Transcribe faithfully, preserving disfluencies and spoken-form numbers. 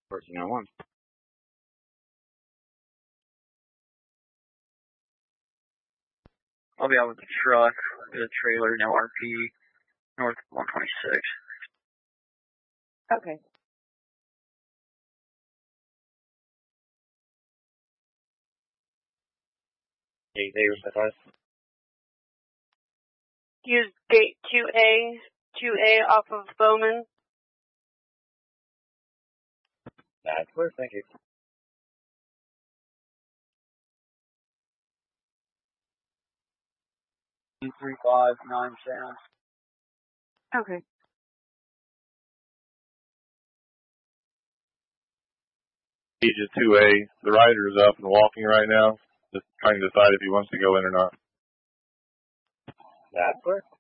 fourteen oh one. I'll be out with the truck, the trailer, no R P, north one twenty-six. Okay. Eight eight with us. Use gate two A, two A off of Bowman. That's clear, thank you. three five nine sound. Okay. Agent two A, the rider is up and walking right now. Just trying to decide if he wants to go in or not. That's clear.